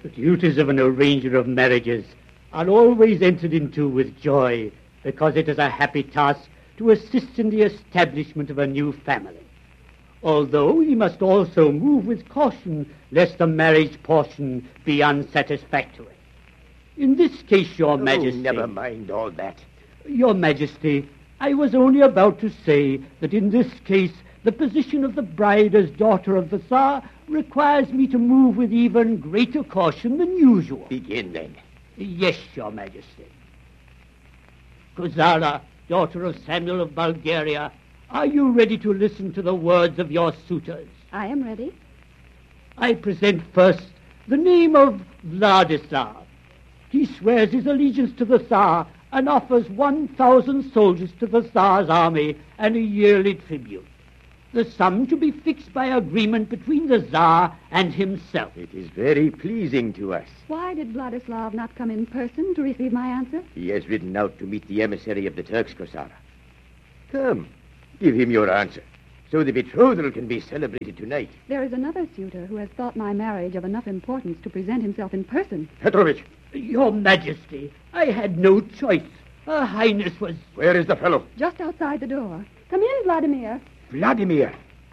The duties of an arranger of marriages are always entered into with joy, because it is a happy task to assist in the establishment of a new family. Although he must also move with caution, lest the marriage portion be unsatisfactory. In this case, Your Majesty... never mind all that. Your Majesty, I was only about to say that in this case, the position of the bride as daughter of the Tsar requires me to move with even greater caution than usual. Begin, then. Yes, Your Majesty. Kozara, daughter of Samuel of Bulgaria, are you ready to listen to the words of your suitors? I am ready. I present first the name of Vladislav. He swears his allegiance to the Tsar and offers 1,000 soldiers to the Tsar's army and a yearly tribute. The sum to be fixed by agreement between the Tsar and himself. It is very pleasing to us. Why did Vladislav not come in person to receive my answer? He has ridden out to meet the emissary of the Turks, Kozara. Come, give him your answer, so the betrothal can be celebrated tonight. There is another suitor who has thought my marriage of enough importance to present himself in person. Petrovich! Your Majesty, I had no choice. Her Highness was... Where is the fellow? Just outside the door. Come in, Vladimir. Vladimir!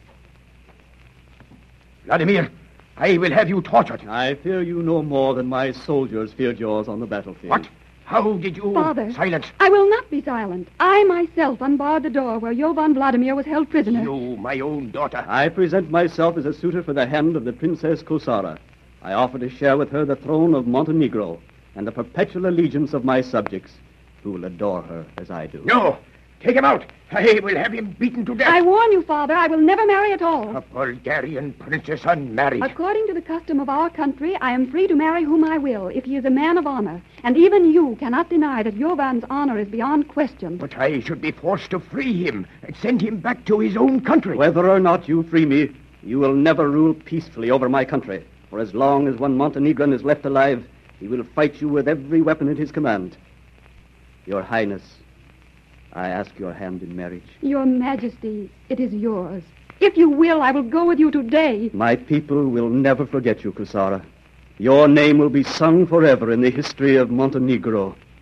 Vladimir, I will have you tortured. I fear you no more than my soldiers feared yours on the battlefield. What? How did you... Father. Silence. I will not be silent. I myself unbarred the door where Jovan Vladimir was held prisoner. You, my own daughter. I present myself as a suitor for the hand of the Princess Kozara. I offer to share with her the throne of Montenegro and the perpetual allegiance of my subjects, who will adore her as I do. No! Take him out. I will have him beaten to death. I warn you, Father, I will never marry at all. A Bulgarian princess unmarried. According to the custom of our country, I am free to marry whom I will, if he is a man of honor. And even you cannot deny that Jovan's honor is beyond question. But I should be forced to free him and send him back to his own country. Whether or not you free me, you will never rule peacefully over my country. For as long as one Montenegrin is left alive, he will fight you with every weapon at his command. Your Highness, I ask your hand in marriage. Your Majesty, it is yours. If you will, I will go with you today. My people will never forget you, Kozara. Your name will be sung forever in the history of Montenegro.